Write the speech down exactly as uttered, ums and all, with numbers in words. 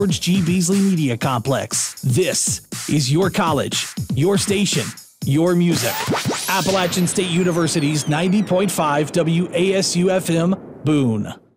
George G. Beasley Media Complex. This is your college, your station, your music. Appalachian State University's ninety point five W A S U F M, Boone.